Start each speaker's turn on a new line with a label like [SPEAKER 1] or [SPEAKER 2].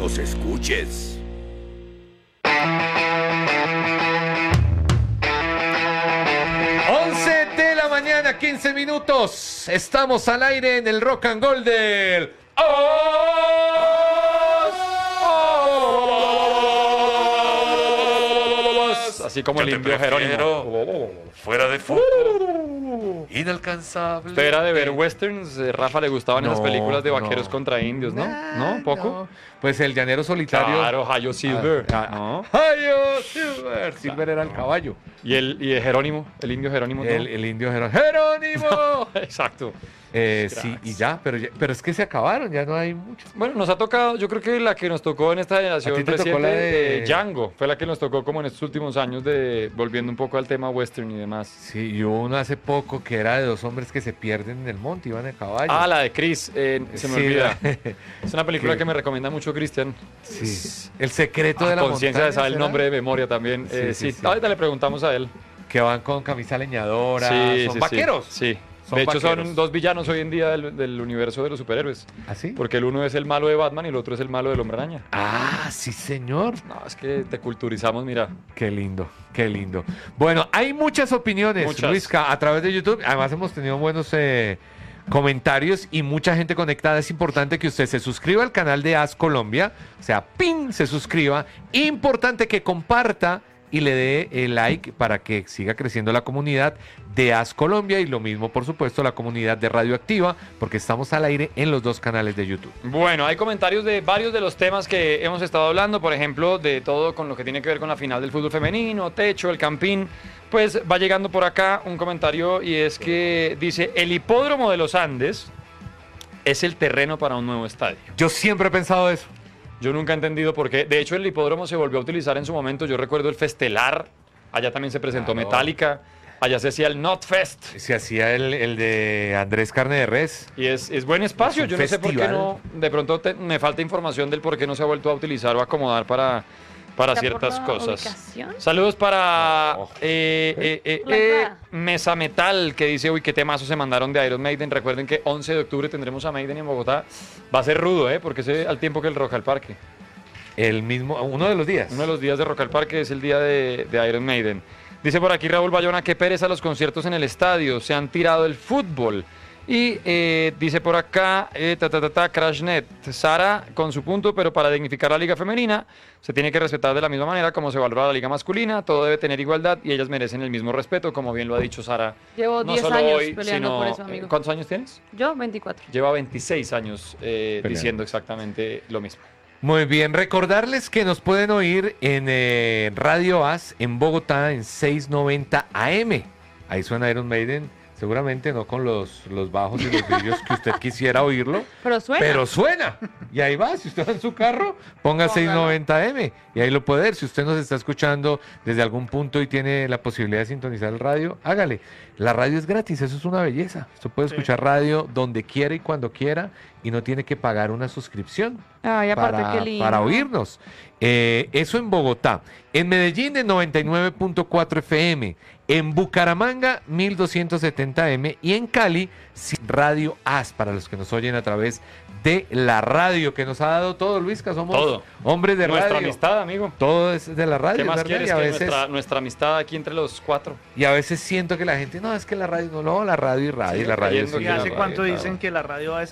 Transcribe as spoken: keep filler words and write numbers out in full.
[SPEAKER 1] nos escuches.
[SPEAKER 2] once de la mañana, quince minutos. Estamos al aire en el Rock and Roll del...
[SPEAKER 3] Así como el
[SPEAKER 4] Yo te
[SPEAKER 3] indio Jerónimo.
[SPEAKER 4] prefiero fuera de foco, inalcanzable.
[SPEAKER 3] Usted era de ver westerns, eh, Rafa le gustaban
[SPEAKER 2] No,
[SPEAKER 3] esas películas de vaqueros
[SPEAKER 2] no.
[SPEAKER 3] contra indios, ¿no? ¿No? ¿Un poco?
[SPEAKER 2] No. Pues el llanero solitario.
[SPEAKER 3] Claro, Hayo Silver.
[SPEAKER 2] Ah, ah,
[SPEAKER 3] ¿no?
[SPEAKER 2] ¡Hayo Silver! Silver era el caballo.
[SPEAKER 3] Y el, y el Jerónimo, el indio Jerónimo. ¿no?
[SPEAKER 2] El, el indio Jerónimo. ¡Jerónimo!
[SPEAKER 3] Exacto.
[SPEAKER 2] Eh, sí, y ya pero, ya, pero es que se acabaron, ya no hay mucho.
[SPEAKER 3] Bueno, nos ha tocado, yo creo que la que nos tocó en esta generación
[SPEAKER 2] ¿A ti te tocó
[SPEAKER 3] reciente,
[SPEAKER 2] la de-
[SPEAKER 3] eh, Django, fue la que nos tocó como en estos últimos años, de volviendo un poco al tema western y demás.
[SPEAKER 2] Sí, y hubo uno hace poco que era de dos hombres que se pierden en el monte, iban a caballo.
[SPEAKER 3] Ah, la de Chris, eh, se me
[SPEAKER 2] Sí,
[SPEAKER 3] olvida.
[SPEAKER 2] la-
[SPEAKER 3] Es una película
[SPEAKER 2] que-
[SPEAKER 3] que me recomienda mucho Cristian.
[SPEAKER 2] Sí. El secreto
[SPEAKER 3] A
[SPEAKER 2] de la
[SPEAKER 3] conciencia
[SPEAKER 2] montaña.
[SPEAKER 3] de saber el
[SPEAKER 2] ¿será?
[SPEAKER 3] nombre de memoria también.
[SPEAKER 2] Sí,
[SPEAKER 3] Eh,
[SPEAKER 2] sí,
[SPEAKER 3] sí,
[SPEAKER 2] sí.
[SPEAKER 3] ahorita le preguntamos a él.
[SPEAKER 2] Que van con camisa leñadora.
[SPEAKER 3] Sí,
[SPEAKER 2] son
[SPEAKER 3] sí, sí.
[SPEAKER 2] vaqueros.
[SPEAKER 3] Sí.
[SPEAKER 2] Son
[SPEAKER 3] De hecho,
[SPEAKER 2] vaqueros.
[SPEAKER 3] son dos villanos hoy en día del, del universo de los superhéroes.
[SPEAKER 2] ¿Ah, sí?
[SPEAKER 3] Porque el uno es el malo de Batman y el otro es el malo del Hombre Araña.
[SPEAKER 2] Ah, sí, señor.
[SPEAKER 3] No, es que te culturizamos, mira.
[SPEAKER 2] Qué lindo, qué lindo. Bueno, hay muchas opiniones,
[SPEAKER 3] Muchas.
[SPEAKER 2] Luisca, a través de YouTube. Además hemos tenido buenos eh, comentarios y mucha gente conectada. Es importante que usted se suscriba al canal de As Colombia. O sea, pin, se suscriba. Importante que comparta y le dé el like para que siga creciendo la comunidad de As Colombia y lo mismo, por supuesto, la comunidad de Radioactiva, porque estamos al aire en los dos canales de YouTube.
[SPEAKER 3] Bueno, hay comentarios de varios de los temas que hemos estado hablando, por ejemplo, de todo con lo que tiene que ver con la final del fútbol femenino, Techo, el Campín. Pues va llegando por acá un comentario y es que dice, el hipódromo de los Andes es el terreno para un nuevo estadio.
[SPEAKER 2] Yo siempre he pensado eso.
[SPEAKER 3] Yo nunca he entendido por qué. De hecho, el hipódromo se volvió a utilizar en su momento. Yo recuerdo el Festelar, allá también se presentó
[SPEAKER 2] Claro.
[SPEAKER 3] Metallica, allá se hacía el Notfest.
[SPEAKER 2] Se hacía el, el de Andrés Carne de Res.
[SPEAKER 3] Y es, es buen espacio.
[SPEAKER 2] Es un
[SPEAKER 3] Yo no sé por qué
[SPEAKER 2] festival.
[SPEAKER 3] no. De pronto te- me falta información del por qué no se ha vuelto a utilizar o acomodar para, para
[SPEAKER 5] ¿Será por
[SPEAKER 3] ciertas
[SPEAKER 5] la
[SPEAKER 3] cosas.
[SPEAKER 5] ubicación?
[SPEAKER 3] Saludos para
[SPEAKER 2] No.
[SPEAKER 3] eh, eh, eh,
[SPEAKER 5] La
[SPEAKER 3] eh,
[SPEAKER 5] entrada.
[SPEAKER 3] Mesa Metal, que dice, uy, qué temazo se mandaron de Iron Maiden. Recuerden que once de octubre tendremos a Maiden en Bogotá. Va a ser rudo, ¿eh? Porque es al tiempo que el Rock al Parque.
[SPEAKER 2] El mismo, uno de los días.
[SPEAKER 3] Uno de los días de Rock al Parque es el día de, de Iron Maiden. Dice por aquí Raúl Bayona, qué pereza los conciertos en el estadio, se han tirado el fútbol. Y eh, dice por acá, eh, ta, ta, ta, ta, Crashnet, Sara con su punto, pero para dignificar la liga femenina se tiene que respetar de la misma manera como se valora la liga masculina, todo debe tener igualdad y ellas merecen el mismo respeto, como bien lo ha dicho Sara.
[SPEAKER 5] Llevo
[SPEAKER 3] No
[SPEAKER 5] diez
[SPEAKER 3] solo
[SPEAKER 5] años
[SPEAKER 3] hoy,
[SPEAKER 5] peleando
[SPEAKER 3] sino-
[SPEAKER 5] por eso, amigo.
[SPEAKER 3] eh, ¿Cuántos años tienes?
[SPEAKER 5] Yo, veinticuatro.
[SPEAKER 3] Lleva veintiséis años eh,
[SPEAKER 2] Peleando.
[SPEAKER 3] diciendo exactamente lo mismo.
[SPEAKER 2] Muy bien, recordarles que nos pueden oír en eh, Radio As en Bogotá en seiscientos noventa A M. Ahí suena Iron Maiden, seguramente no con los, los bajos y los brillos que usted quisiera oírlo,
[SPEAKER 5] Pero suena.
[SPEAKER 2] pero suena. Y ahí va, si usted va en su carro, ponga
[SPEAKER 5] Póngalo.
[SPEAKER 2] seiscientos noventa A M y ahí lo puede ver. Si usted nos está escuchando desde algún punto y tiene la posibilidad de sintonizar el radio, hágale. La radio es gratis, eso es una belleza. Usted puede escuchar radio donde quiera y cuando quiera y no tiene que pagar una suscripción
[SPEAKER 5] Ay, aparte,
[SPEAKER 2] para,
[SPEAKER 5] qué lindo.
[SPEAKER 2] para oírnos. Eh, eso en Bogotá. En Medellín, en noventa y nueve punto cuatro F M. En Bucaramanga, mil doscientos setenta M. Y en Cali, sí, Radio As, para los que nos oyen a través de la radio, que nos ha dado todo, Luisca. Somos
[SPEAKER 3] Todo.
[SPEAKER 2] hombres de
[SPEAKER 3] Nuestra
[SPEAKER 2] radio.
[SPEAKER 3] amistad, amigo.
[SPEAKER 2] Todo es de la radio,
[SPEAKER 3] ¿Qué más
[SPEAKER 2] ¿verdad?
[SPEAKER 3] quieres
[SPEAKER 2] y, a
[SPEAKER 3] que
[SPEAKER 2] veces,
[SPEAKER 3] nuestra, nuestra amistad aquí entre los cuatro?
[SPEAKER 2] y a veces siento que la gente, no, es que la radio, no, no, la radio y radio,
[SPEAKER 3] Sigue
[SPEAKER 2] la radio
[SPEAKER 3] creyendo
[SPEAKER 2] sí,
[SPEAKER 3] que
[SPEAKER 6] ¿Y
[SPEAKER 2] la
[SPEAKER 6] hace
[SPEAKER 2] radio,
[SPEAKER 6] cuánto
[SPEAKER 2] claro.
[SPEAKER 6] dicen que la radio va a